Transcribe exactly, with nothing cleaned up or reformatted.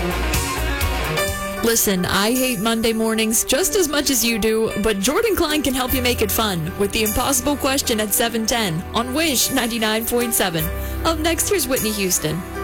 Listen, I hate Monday mornings just as much as you do, but Jordan Klein can help you make it fun with the impossible question at seven ten on Wish ninety-nine point seven. Up next, here's Whitney Houston.